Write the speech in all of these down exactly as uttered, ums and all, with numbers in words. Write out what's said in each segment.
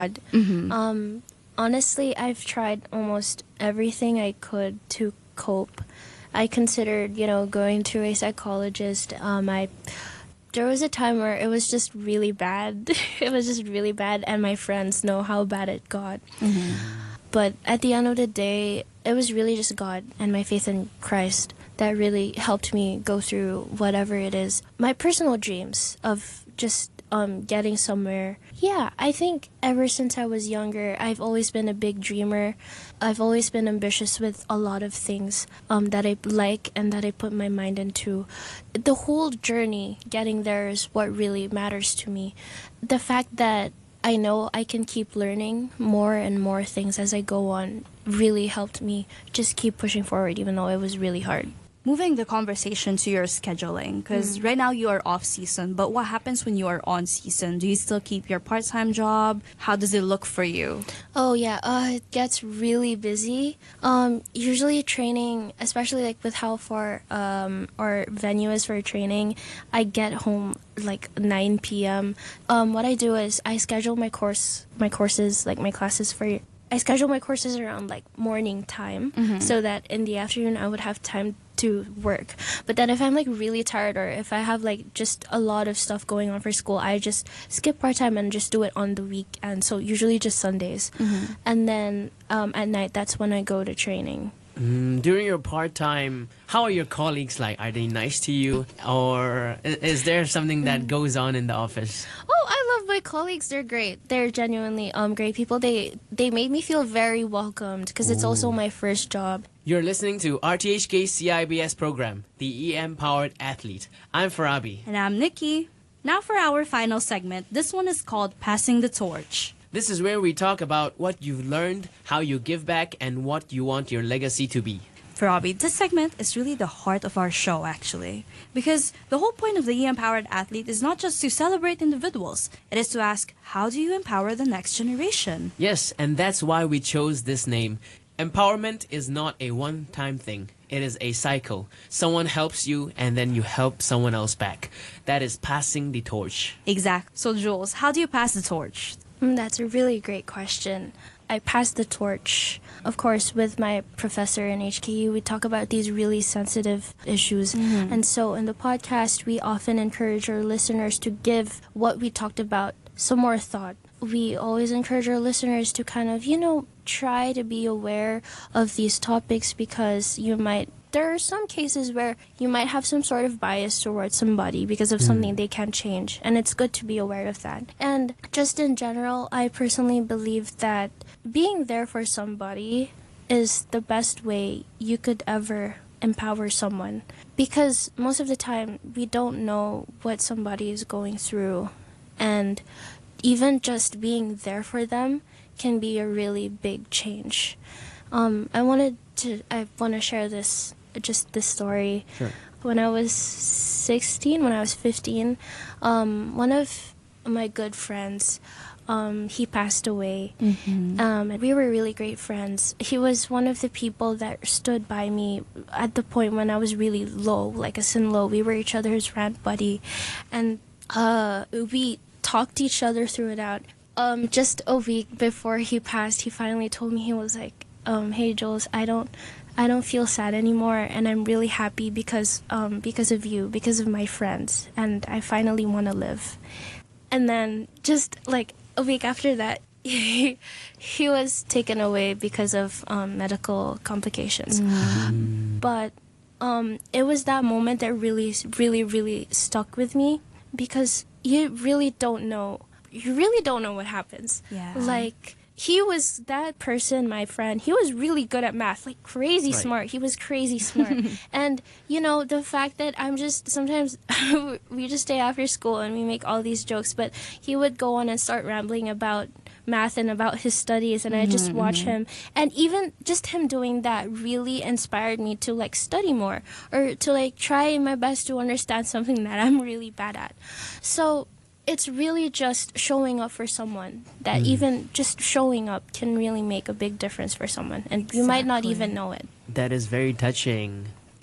Mm-hmm. Um, honestly, I've tried almost everything I could to cope. I considered, you know, going to a psychologist. Um, I there was a time where it was just really bad. It was just really bad, and my friends know how bad it got. Mm-hmm. But at the end of the day, it was really just God and my faith in Christ that really helped me go through whatever it is. My personal dreams of just um, getting somewhere. Yeah, I think ever since I was younger, I've always been a big dreamer. I've always been ambitious with a lot of things um, that I like and that I put my mind into. The whole journey getting there is what really matters to me. The fact that I know I can keep learning more and more things as I go on really helped me just keep pushing forward, even though it was really hard. Moving the conversation to your scheduling, because mm. right now you are off season, but what happens when you are on season? Do you still keep your part-time job? How does it look for you? Oh yeah, uh, it gets really busy. Um, usually training, especially like with how far um, our venue is for training, I get home like nine p.m. Um, what I do is I schedule my course, my courses, like my classes for I schedule my courses around like morning time mm-hmm. so that in the afternoon I would have time to work. But then if I'm like really tired or if I have like just a lot of stuff going on for school, I just skip part-time and just do it on the weekend. So usually just Sundays. Mm-hmm. And then um, at night, that's when I go to training. Mm, during your part-time, how are your colleagues like? Are they nice to you? Or is there something that goes on in the office? Oh, I love my colleagues. They're great. They're genuinely um great people. They they made me feel very welcomed because it's also my first job. You're listening to R T H K's C I B S program, The E M-Powered Athlete. I'm Farabi. And I'm Nikki. Now for our final segment. This one is called Passing the Torch. This is where we talk about what you've learned, how you give back, and what you want your legacy to be. Farabi, this segment is really the heart of our show, actually. Because the whole point of the E M-Powered Athlete is not just to celebrate individuals. It is to ask, how do you empower the next generation? Yes, and that's why we chose this name. Empowerment is not a one-time thing. It is a cycle. Someone helps you, and then you help someone else back. That is passing the torch. Exact. So, Jules, how do you pass the torch? Mm, that's a really great question. I pass the torch. Of course, with my professor in H K U, we talk about these really sensitive issues. Mm-hmm. And so in the podcast, we often encourage our listeners to give what we talked about some more thought. We always encourage our listeners to kind of, you know, try to be aware of these topics because you might there are some cases where you might have some sort of bias towards somebody because of mm. something they can't change, and it's good to be aware of that. And just in general, I personally believe that being there for somebody is the best way you could ever empower someone, because most of the time we don't know what somebody is going through, and even just being there for them can be a really big change. Um, I wanted to I want to share this just this story. Sure. When I was sixteen, when I was fifteen, um, one of my good friends, um, he passed away. Mm-hmm. Um, and we were really great friends. He was one of the people that stood by me at the point when I was really low, like a sin low. We were each other's rant buddy, and uh, we talked each other through it out. Um, just a week before he passed, he finally told me, he was like, um, "Hey Jules, I don't." I don't feel sad anymore, and I'm really happy because um, because of you, because of my friends, and I finally want to live." And then just like a week after that, he, he was taken away because of um, medical complications. Mm. But um, it was that moment that really, really, really stuck with me, because you really don't know. You really don't know what happens. Yeah. Like, he was that person, my friend. He was really good at math, like crazy right. smart. He was crazy smart. And, you know, the fact that I'm just, sometimes we just stay after school and we make all these jokes, but he would go on and start rambling about math and about his studies, and mm-hmm, I just watch mm-hmm. him. And even just him doing that really inspired me to, like, study more, or to, like, try my best to understand something that I'm really bad at. So it's really just showing up for someone, that mm. even just showing up can really make a big difference for someone, and exactly. you might not even know it. That is very touching.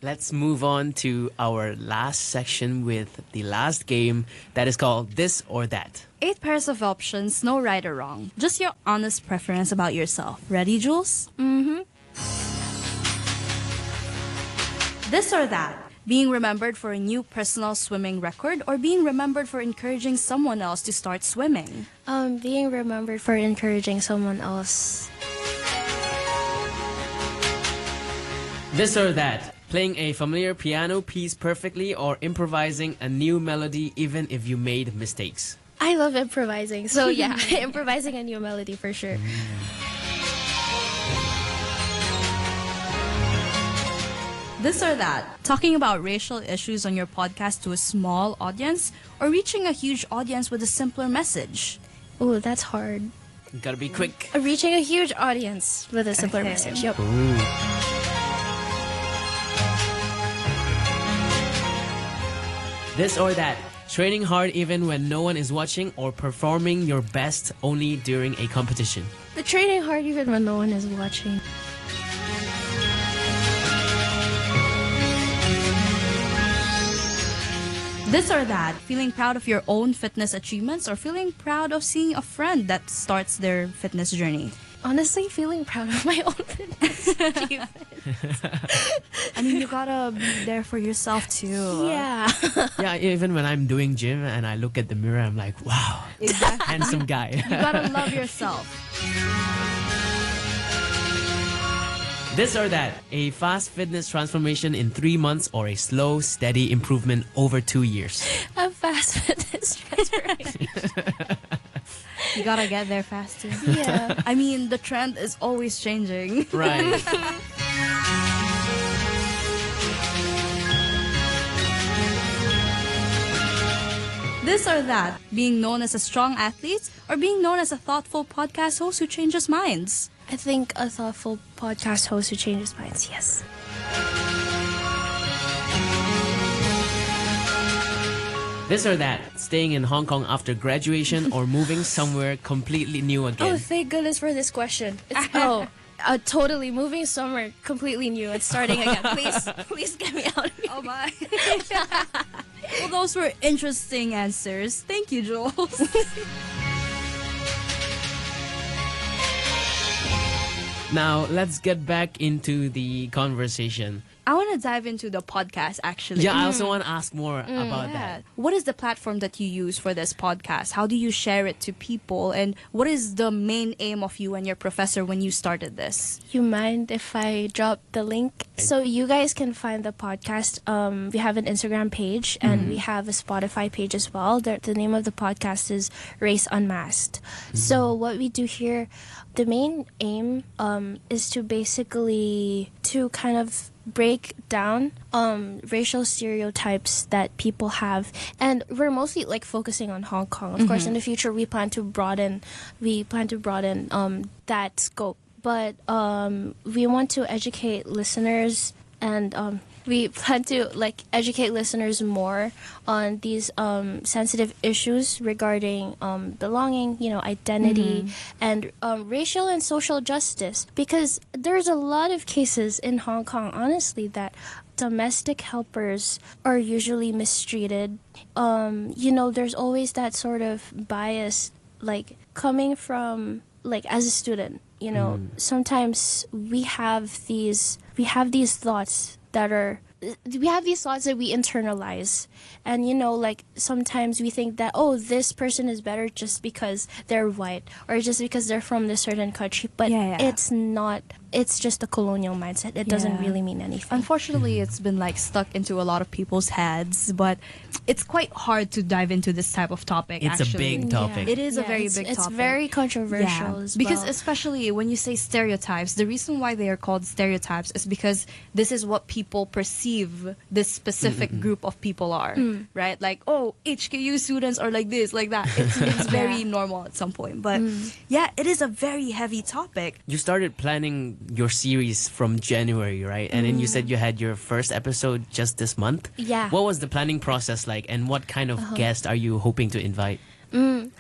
Let's move on to our last section with the last game that is called This or That. Eight pairs of options, no right or wrong. Just your honest preference about yourself. Ready, Jules? Mm-hmm. This or that. Being remembered for a new personal swimming record or being remembered for encouraging someone else to start swimming? Um, being remembered for encouraging someone else. This or that. Playing a familiar piano piece perfectly or improvising a new melody even if you made mistakes. I love improvising, so yeah, improvising a new melody for sure. This or that. Talking about racial issues on your podcast to a small audience or reaching a huge audience with a simpler message? Oh, that's hard. You gotta be quick. Uh, Reaching a huge audience with a simpler Okay. message. Yep. Ooh. This or that. Training hard even when no one is watching or performing your best only during a competition. The training hard even when no one is watching. This or that. Feeling proud of your own fitness achievements or feeling proud of seeing a friend that starts their fitness journey? Honestly, feeling proud of my own fitness achievement. I mean, you gotta be there for yourself too. Yeah. Yeah, even when I'm doing gym and I look at the mirror, I'm like, wow, Exactly. handsome guy. You gotta love yourself. This or that. A fast fitness transformation in three months or a slow, steady improvement over two years. A fast fitness transformation. You gotta get there faster. Yeah. I mean, the trend is always changing. Right. This or that. Being known as a strong athlete or being known as a thoughtful podcast host who changes minds? I think a thoughtful podcast host who changes minds, yes. This or that. Staying in Hong Kong after graduation or moving somewhere completely new Oh, again. thank goodness for this question. It's, oh, uh, totally moving somewhere completely new and starting again. Please, please get me out of here. Oh my. Well, those were interesting answers. Thank you, Jules. Now, let's get back into the conversation. I want to dive into the podcast actually. Yeah, I also want to ask more about Yeah. that. What is the platform that you use for this podcast? How do you share it to people? And what is the main aim of you and your professor when you started this? You mind if I drop the link? So you guys can find the podcast. Um, we have an Instagram page and we have a Spotify page as well. The, the name of the podcast is Race Unmasked. So what we do here, the main aim um, is to basically to kind of break down um, racial stereotypes that people have, and we're mostly like focusing on Hong Kong. Of course, in the future we plan to broaden, we plan to broaden um, that scope. But um, we want to educate listeners, and um, we plan to like educate listeners more on these um, sensitive issues regarding um, belonging, you know, identity, and um, racial and social justice. Because there's a lot of cases in Hong Kong, honestly, that domestic helpers are usually mistreated. Um, you know, there's always that sort of bias, like coming from like as a student. You know, sometimes we have these we have these thoughts that are we have these thoughts that we internalize, and you know, like sometimes we think that, oh, this person is better just because they're white or just because they're from this certain country, but Yeah, yeah. it's not. It's just a colonial mindset. It doesn't Yeah. really mean anything. Unfortunately, it's been like stuck into a lot of people's heads, but it's quite hard to dive into this type of topic. It's actually. a big topic. It is a Yeah, very it's, big it's topic. very controversial as because well. especially when you say stereotypes, the reason why they are called stereotypes is because this is what people perceive this specific group of people are, right? Like, oh, H K U students are like this, like that. It's, it's very normal at some point, but yeah, it is a very heavy topic. You started planning your series from January, right? And then you said you had your first episode just this month. Yeah. What was the planning process like, and what kind of guest are you hoping to invite? It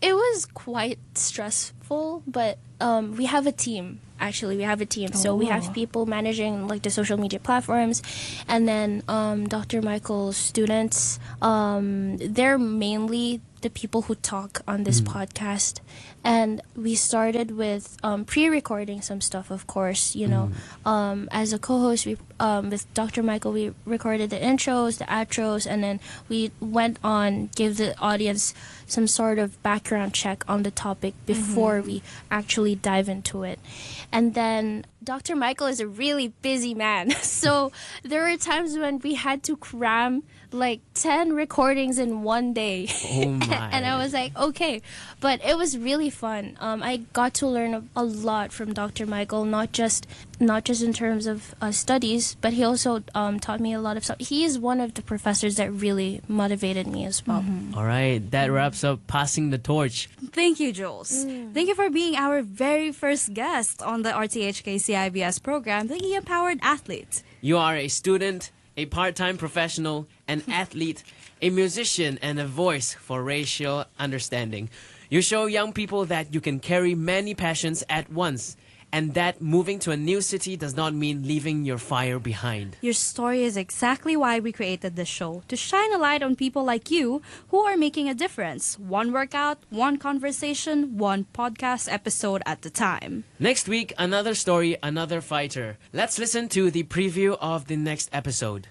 It was quite stressful, but um, we have a team. Actually, we have a team. So we have people managing like the social media platforms, and then um, Doctor Michael's students. Um, they're mainly the people who talk on this mm. podcast, and we started with um, pre-recording some stuff. Of course, you know, mm. um, as a co-host, we um, with Doctor Michael, we recorded the intros, the outros, and then we went on give the audience some sort of background check on the topic before mm-hmm. we actually dive into it. And then Doctor Michael is a really busy man. So there were times when we had to cram like ten recordings in one day. Oh my. And I was like, okay. But it was really fun. Um, I got to learn a, a lot from Doctor Michael, not just not just in terms of uh, studies, but he also um, taught me a lot of stuff. He is one of the professors that really motivated me as well. Mm-hmm. All right, that wraps up Passing the Torch. Thank you, Jules. Mm. Thank you for being our very first guest on the R T H K C I B S program, The E-Empowered Athlete. You are a student, a part-time professional, an athlete, a musician, and a voice for racial understanding. You show young people that you can carry many passions at once, and that moving to a new city does not mean leaving your fire behind. Your story is exactly why we created this show, to shine a light on people like you who are making a difference. One workout, one conversation, one podcast episode at a time. Next week, another story, another fighter. Let's listen to the preview of the next episode.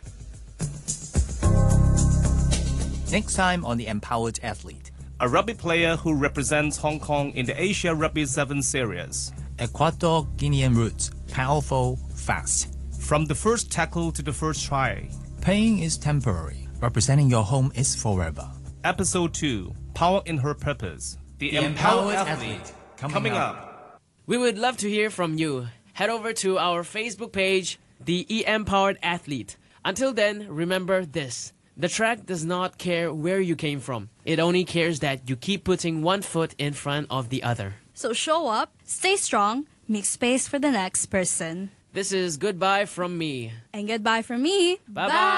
Next time on The Empowered Athlete. A rugby player who represents Hong Kong in the Asia Rugby seven Series. Ecuador Guinean roots, powerful, fast. From the first tackle to the first try. Pain is temporary. Representing your home is forever. Episode two, Power in Her Purpose. The, the Empowered, Empowered Athlete. Athlete. Coming, coming up. up. We would love to hear from you. Head over to our Facebook page, The E-Empowered Athlete. Until then, remember this. The track does not care where you came from. It only cares that you keep putting one foot in front of the other. So show up, stay strong, make space for the next person. This is goodbye from me. And goodbye from me. Bye-bye. Bye.